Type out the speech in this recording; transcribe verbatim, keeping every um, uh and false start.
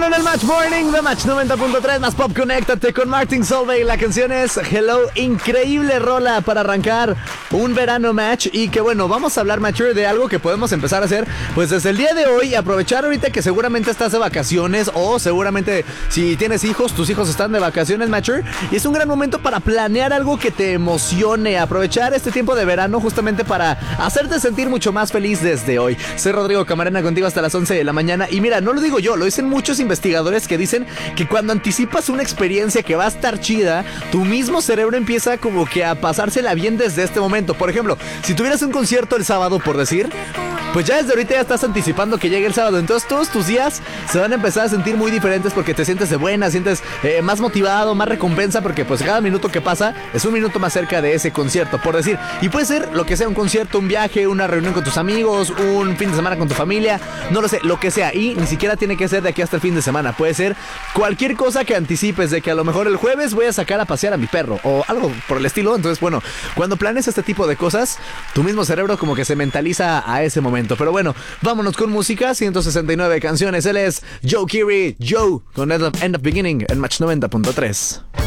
verano en el Match Morning de Match noventa punto tres, más pop. Conéctate con Martin Solveig. La canción es Hello, increíble rola para arrancar un verano match. Y que bueno, vamos a hablar, Matcher, de algo que podemos empezar a hacer pues desde el día de hoy. Aprovechar ahorita que seguramente estás de vacaciones, o seguramente si tienes hijos, tus hijos están de vacaciones, Matcher, y es un gran momento para planear algo que te emocione. Aprovechar este tiempo de verano justamente para hacerte sentir mucho más feliz desde hoy. Soy Rodrigo Camarena, contigo hasta las once de la mañana. Y mira, no lo digo yo, lo dicen muchos investigadores que dicen que cuando anticipas una experiencia que va a estar chida, tu mismo cerebro empieza como que a pasársela bien desde este momento. Por ejemplo, si tuvieras un concierto el sábado, por decir, pues ya desde ahorita ya estás anticipando que llegue el sábado. Entonces todos tus días se van a empezar a sentir muy diferentes porque te sientes de buena, sientes eh, más motivado, más recompensa, porque pues cada minuto que pasa es un minuto más cerca de ese concierto, por decir. Y puede ser lo que sea, un concierto, un viaje, una reunión con tus amigos, un fin de semana con tu familia, no lo sé, lo que sea. Y ni siquiera tiene que ser de aquí hasta el fin de semana. Puede ser cualquier cosa que anticipes, de que a lo mejor el jueves voy a sacar a pasear a mi perro o algo por el estilo. Entonces bueno, cuando planeas este tipo de cosas, tu mismo cerebro como que se mentaliza a ese momento. Pero bueno, vámonos con música. ciento sesenta y nueve canciones. Él es Joe Keery, Joe, con End of, End of Beginning en Match noventa punto tres.